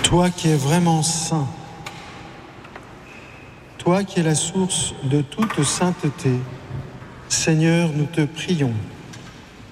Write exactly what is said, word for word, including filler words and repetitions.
Toi qui es vraiment saint, toi qui es la source de toute sainteté, Seigneur, nous te prions.